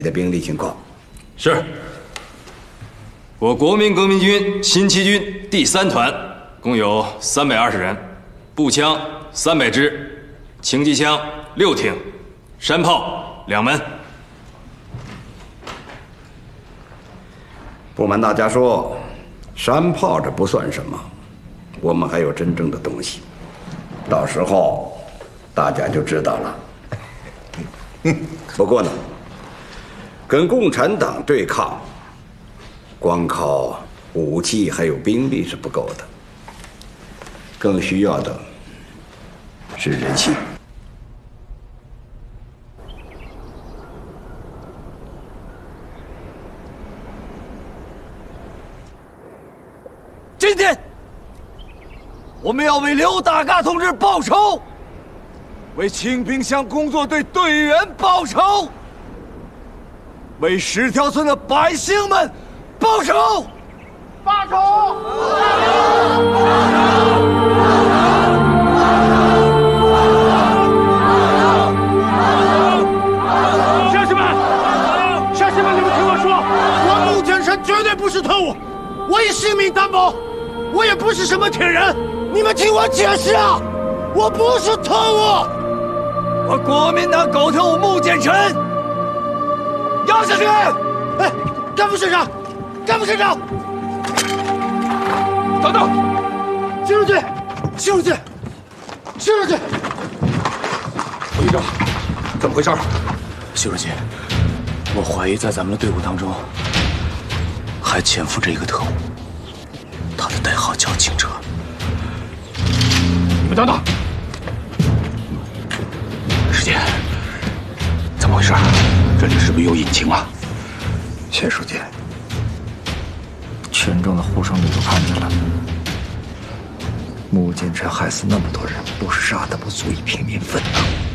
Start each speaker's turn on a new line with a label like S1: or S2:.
S1: 的兵力情况。
S2: 是。我国民革命军新七军第3团共有320人，步枪300支，轻机枪6挺，山炮2门。
S1: 不瞒大家说，山炮这不算什么，我们还有真正的东西，到时候大家就知道了。不过呢，跟共产党对抗，光靠武器还有兵力是不够的，更需要的是人心。
S3: 今天，我们要为刘大嘎同志报仇，为清平乡工作队队员报仇，为10条村的百姓们报仇！报仇！
S4: 乡亲们，乡亲们，你们听我说，我穆建成绝对不是特务，我以性命担保，我也不是什么铁人，你们听我解释啊！我不是特务，
S3: 我国民党狗特务穆建成，押下去！
S4: 哎，干部县长，干部县长，
S3: 等等，
S4: 新书记，新书记，新书记，
S3: 副局长，怎么回事？
S5: 徐书记，我怀疑在咱们的队伍当中还潜伏着一个特务，他的代号叫清澈。
S4: 你们等等，
S5: 师姐，怎么回事？这里是不是有隐情啊？
S6: 谢书记，群众的呼声你都看见了。穆建成害死那么多人，不是杀的不足以平民愤怒。